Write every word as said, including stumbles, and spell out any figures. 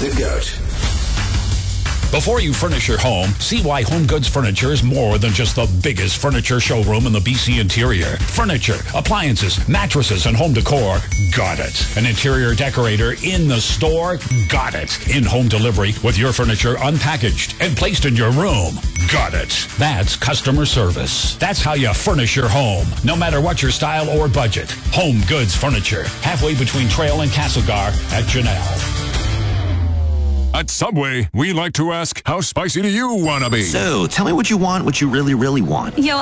The GOAT. Before you furnish your home, see why Home Goods Furniture is more than just the biggest furniture showroom in the B C interior. Furniture, appliances, mattresses, and home decor. Got it. An interior decorator in the store. Got it. In-home delivery with your furniture unpackaged and placed in your room. Got it. That's customer service. That's how you furnish your home, no matter what your style or budget. Home Goods Furniture, halfway between Trail and Castlegar at Janelle. At Subway, we like to ask, how spicy do you want to be? So, tell me what you want, what you really, really want. Yo,